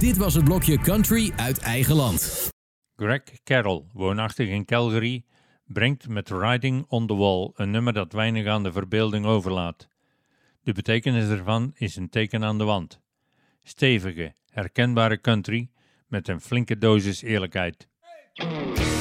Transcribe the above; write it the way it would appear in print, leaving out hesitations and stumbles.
Dit was het blokje Country uit eigen land. Greg Carroll, woonachtig in Calgary, brengt met Riding on the Wall een nummer dat weinig aan de verbeelding overlaat. De betekenis ervan is een teken aan de wand. Stevige, herkenbare country met een flinke dosis eerlijkheid. Hey.